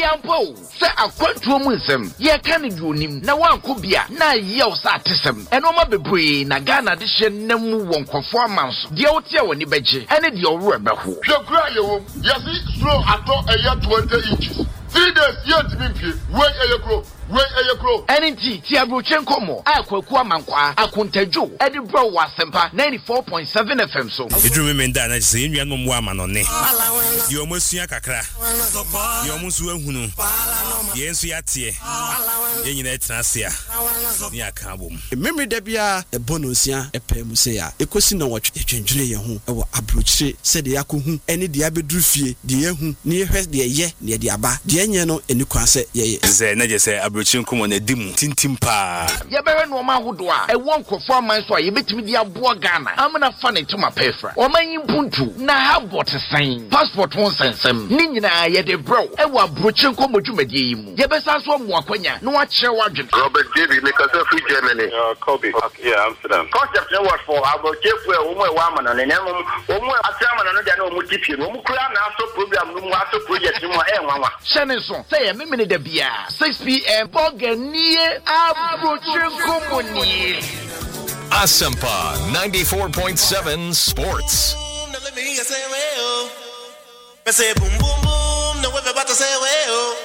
ampo se akwantuo mu nsem ye ka ne duonim na wanko bia na yew sa atesem eno ma bebre na Ghana de hye namu wonkofo amanso de wote woni beje ene de owro beho hwekura yewo yesi slow ato eya 20 inches 3 days yet me wey eyekro Enti ti abrochen komo akwaku amankwa akontadwo edi bro wasempa 94.7 FM so edru me nda na se enua no mo amanone ye omosua kakra ye omusu ahunu ye ensu yatie ye nyina etrasia ni aka bom memre da bia ebonosia epem se ya ekosi na wotwe etwendwene ye ho ewo abrochire se de yakohu ene de abedru fie de yehu ne yehwe de ye ne de aba de enye no eni kwase ye ze na je se abrochire komo na dimu tintim pa ye bewe no ma hodo a ewo nkofo aman so a ye betimi de abo Ghana amna fa ne tuma pefra o manyi mpuntu na habot sign passport won sensem ni nyina ye de bro ewo abrochire komo dwumadie yi mu ye besa so mo akwanya no a kire wadwen Robert David because of free Germany Kobe yeah Amsterdam concept no what for abrochire fu e wo mo e wa amana ne nemu wo mo atrama no de na o mo tipie wo mo kura na aso program no mo aso project mo e nwanwa shene so say ye memene da bia 6 p.m. Boganie abrochire komo ni Asempa 94.7 Sports. Let me say, well, say boom boom boom, no we're about to say, well.